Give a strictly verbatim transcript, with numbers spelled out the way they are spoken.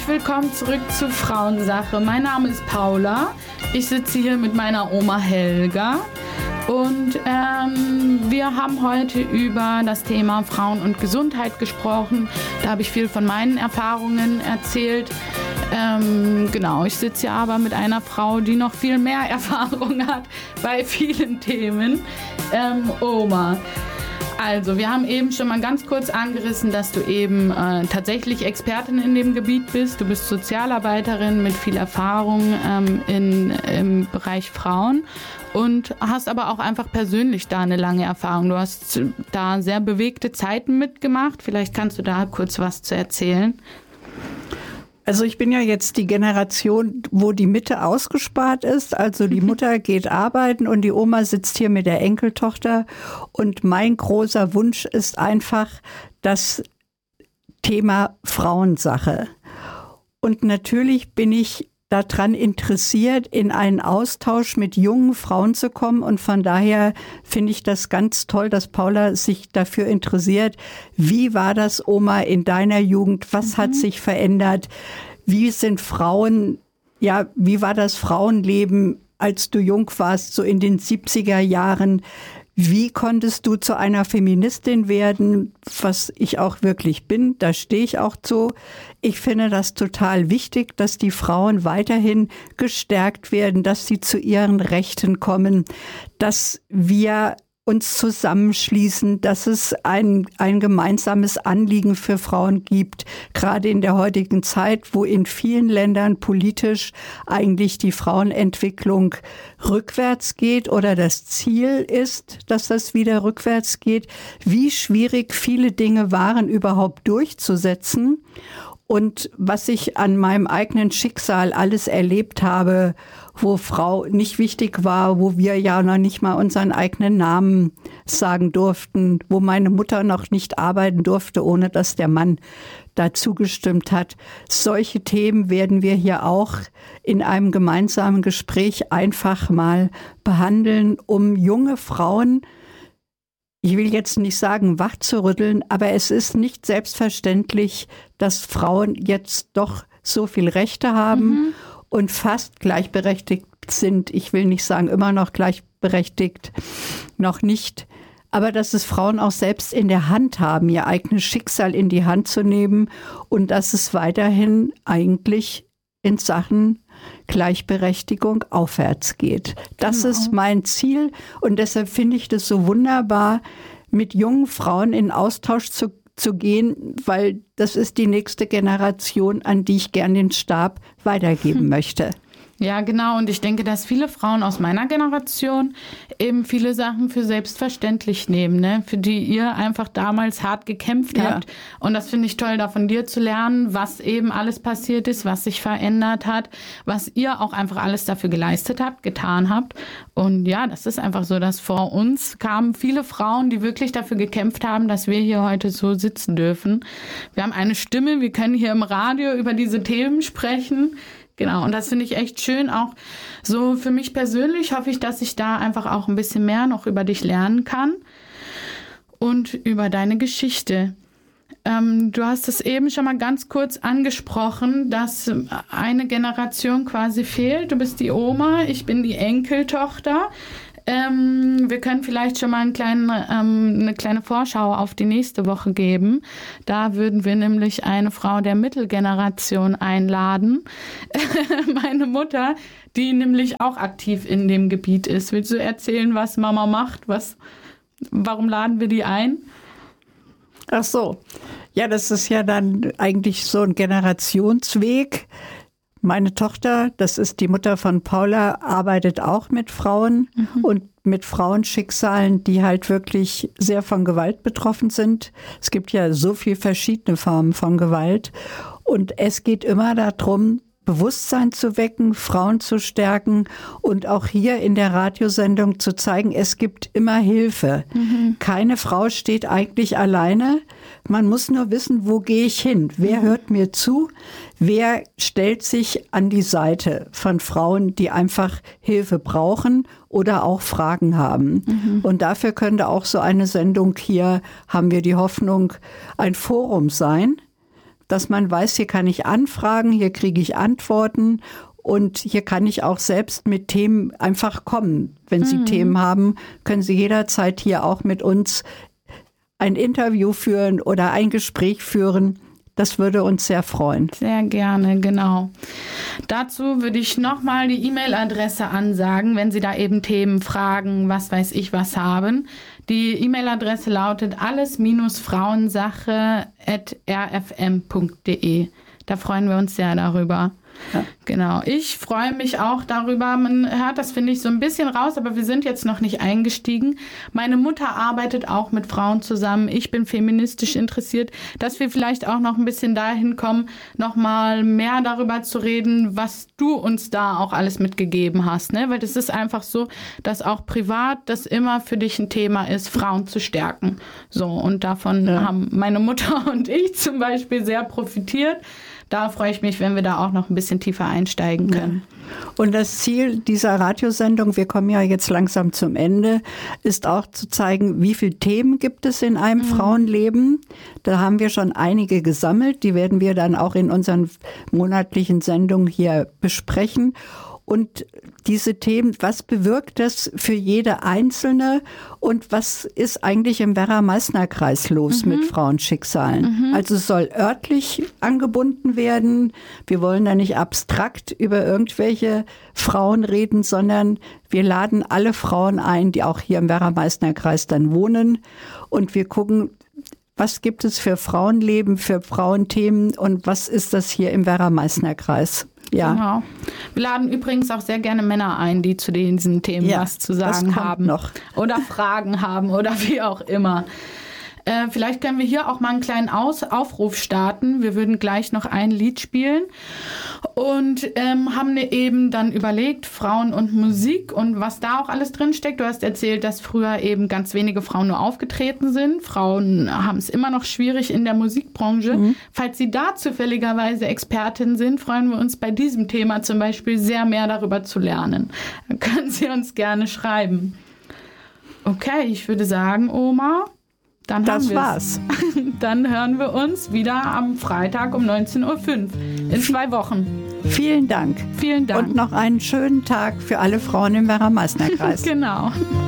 herzlich willkommen zurück zu Frauensache. Mein Name ist Paula. Ich sitze hier mit meiner Oma Helga. Und ähm, wir haben heute über das Thema Frauen und Gesundheit gesprochen. Da habe ich viel von meinen Erfahrungen erzählt. Ähm, genau, ich sitze hier aber mit einer Frau, die noch viel mehr Erfahrung hat bei vielen Themen. Ähm, Oma. Also, wir haben eben schon mal ganz kurz angerissen, dass du eben äh, tatsächlich Expertin in dem Gebiet bist. Du bist Sozialarbeiterin mit viel Erfahrung ähm, in, im Bereich Frauen und hast aber auch einfach persönlich da eine lange Erfahrung. Du hast da sehr bewegte Zeiten mitgemacht. Vielleicht kannst du da kurz was zu erzählen. Also ich bin ja jetzt die Generation, wo die Mitte ausgespart ist. Also die Mutter geht arbeiten und die Oma sitzt hier mit der Enkeltochter. Und mein großer Wunsch ist einfach das Thema Frauensache. Und natürlich bin ich daran interessiert, in einen Austausch mit jungen Frauen zu kommen. Und von daher finde ich das ganz toll, dass Paula sich dafür interessiert. Wie war das, Oma, in deiner Jugend? Was mhm. hat sich verändert? Wie sind Frauen, ja, wie war das Frauenleben, als du jung warst, so in den siebziger Jahren? Wie konntest du zu einer Feministin werden, was ich auch wirklich bin? Da stehe ich auch zu. Ich finde das total wichtig, dass die Frauen weiterhin gestärkt werden, dass sie zu ihren Rechten kommen, dass wir uns zusammenschließen, dass es ein, ein gemeinsames Anliegen für Frauen gibt, gerade in der heutigen Zeit, wo in vielen Ländern politisch eigentlich die Frauenentwicklung rückwärts geht oder das Ziel ist, dass das wieder rückwärts geht, wie schwierig viele Dinge waren, überhaupt durchzusetzen. Und was ich an meinem eigenen Schicksal alles erlebt habe, wo Frau nicht wichtig war, wo wir ja noch nicht mal unseren eigenen Namen sagen durften, wo meine Mutter noch nicht arbeiten durfte, ohne dass der Mann dazu gestimmt hat. Solche Themen werden wir hier auch in einem gemeinsamen Gespräch einfach mal behandeln, um junge Frauen, ich will jetzt nicht sagen, wachzurütteln, aber es ist nicht selbstverständlich, dass Frauen jetzt doch so viel Rechte haben mhm. und fast gleichberechtigt sind. Ich will nicht sagen, immer noch gleichberechtigt, noch nicht. Aber dass es Frauen auch selbst in der Hand haben, ihr eigenes Schicksal in die Hand zu nehmen und dass es weiterhin eigentlich in Sachen Gleichberechtigung aufwärts geht. Das genau. ist mein Ziel und deshalb finde ich das so wunderbar, mit jungen Frauen in Austausch zu, zu gehen, weil das ist die nächste Generation, an die ich gern den Stab weitergeben hm. möchte. Ja, genau. Und ich denke, dass viele Frauen aus meiner Generation eben viele Sachen für selbstverständlich nehmen, ne? Für die ihr einfach damals hart gekämpft ja. habt. Und das finde ich toll, da von dir zu lernen, was eben alles passiert ist, was sich verändert hat, was ihr auch einfach alles dafür geleistet habt, getan habt. Und ja, das ist einfach so, dass vor uns kamen viele Frauen, die wirklich dafür gekämpft haben, dass wir hier heute so sitzen dürfen. Wir haben eine Stimme, wir können hier im Radio über diese Themen sprechen. Genau, und das finde ich echt schön. Auch so für mich persönlich hoffe ich, dass ich da einfach auch ein bisschen mehr noch über dich lernen kann und über deine Geschichte. Ähm, du hast es eben schon mal ganz kurz angesprochen, dass eine Generation quasi fehlt. Du bist die Oma, ich bin die Enkeltochter. Ähm, wir können vielleicht schon mal einen kleinen, ähm, eine kleine Vorschau auf die nächste Woche geben. Da würden wir nämlich eine Frau der Mittelgeneration einladen. Meine Mutter, die nämlich auch aktiv in dem Gebiet ist. Willst du erzählen, was Mama macht? Was, warum laden wir die ein? Ach so. Ja, das ist ja dann eigentlich so ein Generationsweg. Meine Tochter, das ist die Mutter von Paula, arbeitet auch mit Frauen mhm. und mit Frauenschicksalen, die halt wirklich sehr von Gewalt betroffen sind. Es gibt ja so viele verschiedene Formen von Gewalt. Und es geht immer darum, Bewusstsein zu wecken, Frauen zu stärken und auch hier in der Radiosendung zu zeigen, es gibt immer Hilfe. Mhm. Keine Frau steht eigentlich alleine. Man muss nur wissen, wo gehe ich hin? Wer mhm. hört mir zu? Wer stellt sich an die Seite von Frauen, die einfach Hilfe brauchen oder auch Fragen haben? Mhm. Und dafür könnte auch so eine Sendung hier, haben wir die Hoffnung, ein Forum sein, dass man weiß, hier kann ich anfragen, hier kriege ich Antworten. Und hier kann ich auch selbst mit Themen einfach kommen. Wenn Sie mhm. Themen haben, können Sie jederzeit hier auch mit uns ein Interview führen oder ein Gespräch führen. Das würde uns sehr freuen. Sehr gerne, genau. Dazu würde ich nochmal die E-Mail-Adresse ansagen, wenn Sie da eben Themen, Fragen, was weiß ich was haben. Die E-Mail-Adresse lautet alles frauensache at r f m punkt d e. Da freuen wir uns sehr darüber. Ja. Genau. Ich freue mich auch darüber. Man hört das, finde ich, so ein bisschen raus, aber wir sind jetzt noch nicht eingestiegen. Meine Mutter arbeitet auch mit Frauen zusammen. Ich bin feministisch interessiert, dass wir vielleicht auch noch ein bisschen dahin kommen, noch mal mehr darüber zu reden, was du uns da auch alles mitgegeben hast. Ne? Weil das ist einfach so, dass auch privat das immer für dich ein Thema ist, Frauen zu stärken. So, und davon ja. haben meine Mutter und ich zum Beispiel sehr profitiert. Da freue ich mich, wenn wir da auch noch ein bisschen tiefer einsteigen können. Ja. Und das Ziel dieser Radiosendung, wir kommen ja jetzt langsam zum Ende, ist auch zu zeigen, wie viele Themen gibt es in einem mhm. Frauenleben. Da haben wir schon einige gesammelt. Die werden wir dann auch in unseren monatlichen Sendungen hier besprechen. Und diese Themen, was bewirkt das für jede Einzelne und was ist eigentlich im Werra-Meißner-Kreis los mhm. mit Frauenschicksalen? Mhm. Also es soll örtlich angebunden werden. Wir wollen da nicht abstrakt über irgendwelche Frauen reden, sondern wir laden alle Frauen ein, die auch hier im Werra-Meißner-Kreis dann wohnen. Und wir gucken, was gibt es für Frauenleben, für Frauenthemen und was ist das hier im Werra-Meißner-Kreis? Ja. Genau. Wir laden übrigens auch sehr gerne Männer ein, die zu diesen Themen ja, was zu sagen haben noch. Oder Fragen haben oder wie auch immer. Äh, vielleicht können wir hier auch mal einen kleinen Aus- Aufruf starten. Wir würden gleich noch ein Lied spielen und ähm, haben eben dann überlegt, Frauen und Musik und was da auch alles drin steckt. Du hast erzählt, dass früher eben ganz wenige Frauen nur aufgetreten sind. Frauen haben es immer noch schwierig in der Musikbranche. Mhm. Falls Sie da zufälligerweise Expertin sind, freuen wir uns bei diesem Thema zum Beispiel sehr mehr darüber zu lernen. Dann können Sie uns gerne schreiben. Okay, ich würde sagen, Oma, dann das haben war's. Dann hören wir uns wieder am Freitag um neunzehn Uhr fünf in zwei Wochen. Vielen Dank. Vielen Dank. Und noch einen schönen Tag für alle Frauen im Werra-Meißner-Kreis. Genau.